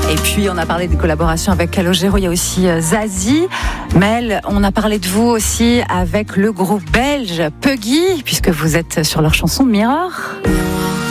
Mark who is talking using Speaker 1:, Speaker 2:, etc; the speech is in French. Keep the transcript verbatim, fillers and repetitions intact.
Speaker 1: Et puis, on a parlé des collaborations avec Calogero, il y a aussi Zazie. Mel, on a parlé de vous aussi avec le groupe belge Puggy, puisque vous êtes sur leur chanson Mirror.